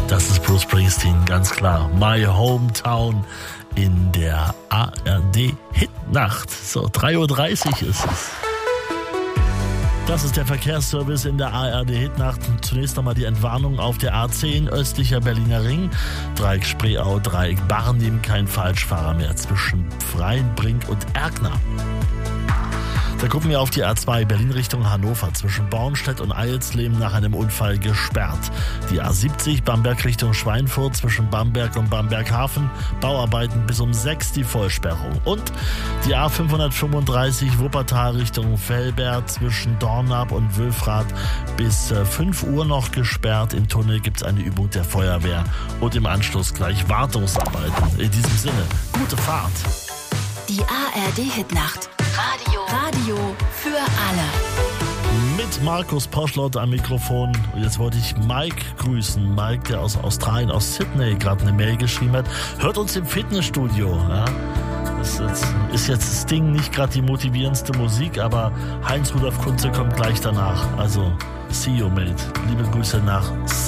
Das ist Bruce Springsteen, ganz klar. My Hometown in der ARD Hitnacht. So, 3:30 Uhr ist es. Das ist der Verkehrsservice in der ARD Hitnacht. Zunächst einmal die Entwarnung auf der A10 östlicher Berliner Ring. Dreieck Spreeau, Dreieck Barnim, kein Falschfahrer mehr zwischen Freienbrink und Erkner. Da gucken wir auf die A2 Berlin Richtung Hannover, zwischen Bornstedt und Eilsleben nach einem Unfall gesperrt. Die A70 Bamberg Richtung Schweinfurt, zwischen Bamberg und Bamberghafen, Bauarbeiten bis um 6 die Vollsperrung. Und die A535 Wuppertal Richtung Velbert, zwischen Dornap und Wülfrath bis 5 Uhr noch gesperrt. Im Tunnel gibt es eine Übung der Feuerwehr und im Anschluss gleich Wartungsarbeiten. In diesem Sinne, gute Fahrt. Die ARD Hitnacht. Radio für alle. Mit Markus Poschlott am Mikrofon. Und jetzt wollte ich Mike grüßen. Mike, der aus Australien, aus Sydney, gerade eine Mail geschrieben hat. Hört uns im Fitnessstudio. Ja? Das ist jetzt das Ding, nicht gerade die motivierendste Musik, aber Heinz-Rudolf Kunze kommt gleich danach. Also, see you, mate. Liebe Grüße nach